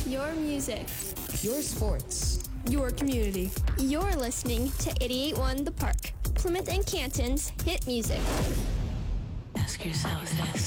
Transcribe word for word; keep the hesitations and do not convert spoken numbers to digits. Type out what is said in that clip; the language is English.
Your music. Your sports. Your community. You're listening to eighty-eight point one The Park, Plymouth and Canton's hit music. Ask yourself this.